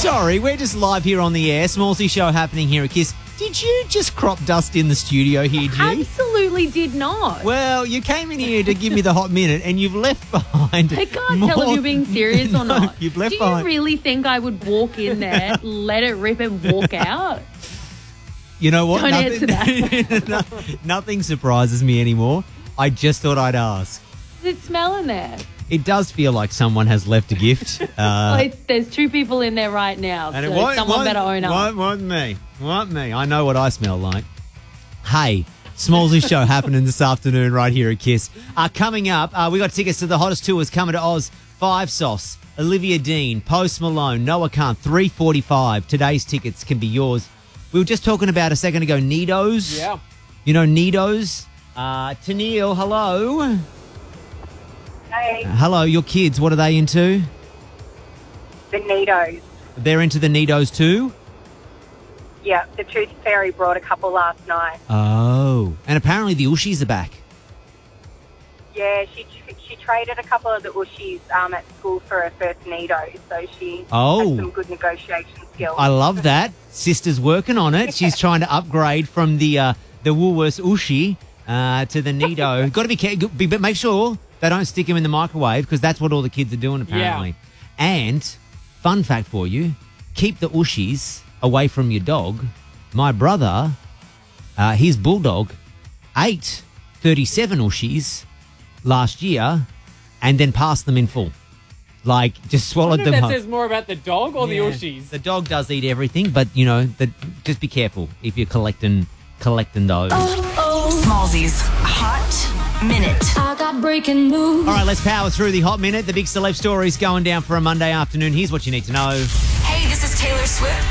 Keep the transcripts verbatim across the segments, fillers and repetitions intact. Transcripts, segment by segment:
Sorry, we're just live here on the air. Smallsy show happening here at Kiss. Did you just crop dust in the studio here, G? Absolutely did not. Well, you came in here to give me the hot minute and you've left behind I can't more... tell if you're being serious or no, not. You've left Do behind... you really think I would walk in there, let it rip and walk out? You know what? Don't nothing, answer that. nothing surprises me anymore. I just thought I'd ask. Does it smell in there? It does feel like someone has left a gift. Uh, well, it's, there's two people in there right now, and so it won't, someone won't, better own up. Won't, won't me. Won't me. I know what I smell like. Hey, Smallsy show happening this afternoon right here at Kiss. Uh, coming up, uh, we got tickets to the hottest tours coming to Oz. Five Sauce, Olivia Dean, Post Malone, Noah Khan, three forty-five. Today's tickets can be yours. We were just talking about a second ago, Nidos. Yeah. You know Nidos? Uh, Tennille, hello. Hey, Hello, your kids, what are they into? the Nidos. They're into the Nidos too? Yeah, the Tooth Fairy brought a couple last night. Oh. And apparently the Ushies are back. Yeah, she she traded a couple of the Ushies um, at school for her first Nido, so she Oh. has some good negotiation skills. I love that. Sister's working on it. She's trying to upgrade from the uh, the Woolworths Ushi uh, to the Nido. Got to be careful, but make sure they don't stick him in the microwave because that's what all the kids are doing apparently. Yeah. And fun fact for you, keep the Ushies away from your dog. My brother, uh, his bulldog, ate thirty-seven Ushies last year and then passed them in full. Like, just I swallowed wonder them if that up. says more about the dog or Yeah. the Ushies. The dog does eat everything, but, you know, the, just be careful if you're collecting collecting those. Smallsy's Hot Minute. I got breaking news. All right, let's power through the hot minute. The big celeb stories going down for a Monday afternoon. Here's what you need to know. Hey, this is Taylor Swift.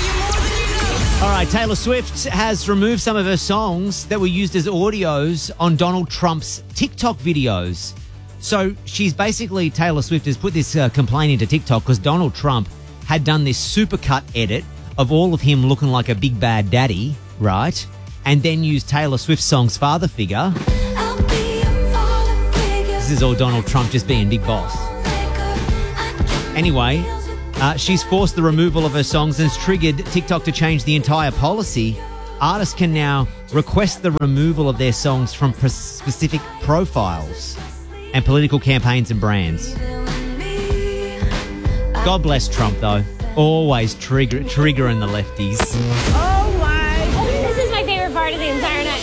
All right, Taylor Swift has removed some of her songs that were used as audios on Donald Trump's TikTok videos. So she's basically, Taylor Swift has put this uh, complaint into TikTok because Donald Trump had done this supercut edit of all of him looking like a big bad daddy, right? And then used Taylor Swift's song's father figure. This is all Donald Trump just being big boss. Anyway, uh, she's forced the removal of her songs and has triggered TikTok to change the entire policy. Artists can now request the removal of their songs from pr- specific profiles and political campaigns and brands. God bless Trump, though. Always trigger, triggering the lefties. Oh my! This is my favorite part of the entire night.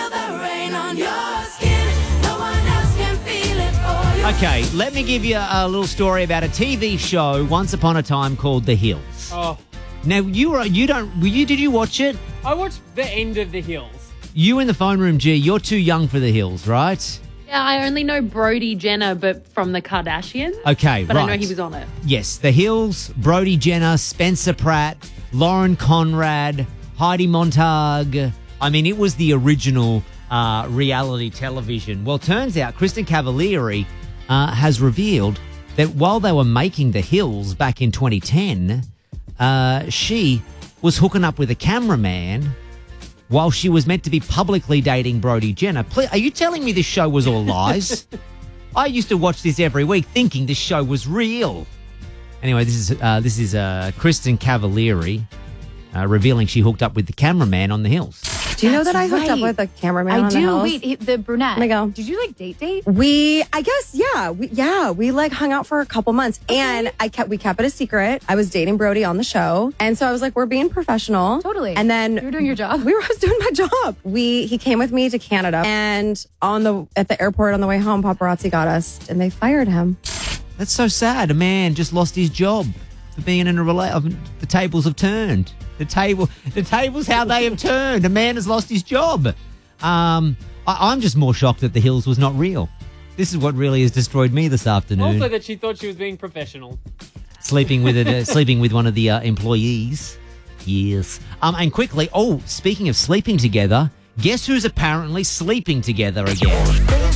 Okay, let me give you a little story about a T V show once upon a time called The Hills. Oh, Now, you were you don't were you did you watch it? I watched the end of The Hills. You in the phone room, G, you're too young for The Hills, right? Yeah, I only know Brody Jenner, but from the Kardashians. Okay, But right. I know he was on it. Yes, The Hills, Brody Jenner, Spencer Pratt, Lauren Conrad, Heidi Montag. I mean, it was the original uh, reality television. Well, turns out Kristen Cavallari uh, has revealed that while they were making The Hills back in twenty ten, uh, she was hooking up with a cameraman while she was meant to be publicly dating Brody Jenner. Please, are you telling me this show was all lies? I used to watch this every week thinking this show was real. Anyway, this is uh, this is uh, Kristen Cavallari uh, revealing she hooked up with the cameraman on The Hills. Do you know that I hooked up right. with a cameraman I on the do. hills? Wait, he- the brunette. Let me go. Did you like date date? We, I guess, yeah, we, yeah, we like hung out for a couple months, and I kept, we kept it a secret. I was dating Brody on the show, and so I was like, we're being professional, Totally. And then You were doing your job. We were I was doing my job. We, he came with me to Canada, and on the at the airport on the way home, paparazzi got us, and they fired him. That's so sad. A man just lost his job for being in a relationship. The tables have turned. The table, the tables, how they have turned. A man has lost his job. Um, I, I'm just more shocked that The Hills was not real. This is what really has destroyed me this afternoon. Also that she thought she was being professional. Sleeping with it, uh, sleeping with one of the uh, employees. Yes. Um, and quickly. Oh, speaking of sleeping together, guess who's apparently sleeping together again?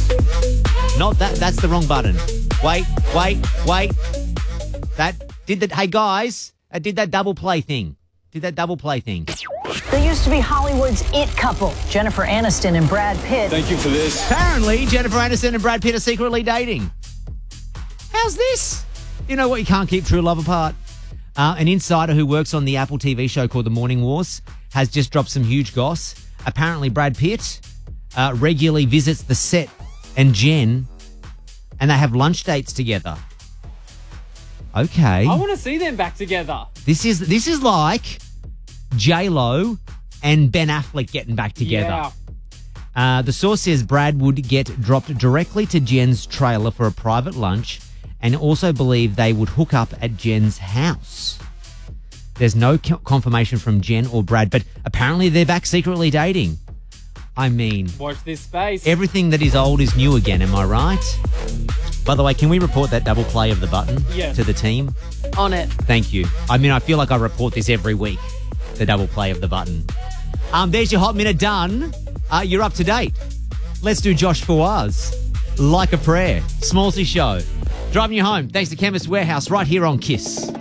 Not that. That's the wrong button. Wait, wait, wait. That did that. Hey guys, I did that double play thing. Did that double play thing. They used to be Hollywood's it couple, Jennifer Aniston and Brad Pitt. Thank you for this. Apparently, Jennifer Aniston and Brad Pitt are secretly dating. How's this? You know what? You can't keep true love apart. Uh, an insider who works on the Apple T V show called The Morning Wars has just dropped some huge goss. Apparently, Brad Pitt uh, regularly visits the set and Jen, and they have lunch dates together. Okay. I want to see them back together. This is this is like J-Lo and Ben Affleck getting back together. Yeah. Uh, the source says Brad would get dropped directly to Jen's trailer for a private lunch, and also believe they would hook up at Jen's house. There's no co- confirmation from Jen or Brad, but apparently they're back secretly dating. I mean, Watch this space. everything that is old is new again, am I right? By the way, can we report that double play of the button Yes. to the team? On it. Thank you. I mean, I feel like I report this every week, the double play of the button. Um, there's your hot minute done. Uh, you're up to date. Let's do Josh Fawaz. Like a Prayer. Smallsy Show. Driving you home. Thanks to Chemist Warehouse right here on Kiss.